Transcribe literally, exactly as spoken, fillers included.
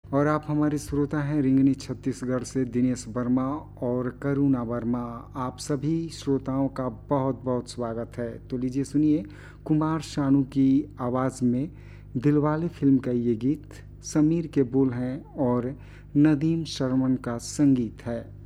और आप हमारे श्रोता हैं रिंगनी छत्तीसगढ़ से दिनेश वर्मा और करुणा वर्मा। आप सभी श्रोताओं का बहुत बहुत स्वागत है। तो लीजिए सुनिए कुमार शानू की आवाज़ में दिलवाले फिल्म का ये गीत। समीर के बोल हैं और नदीम श्रवण का संगीत है।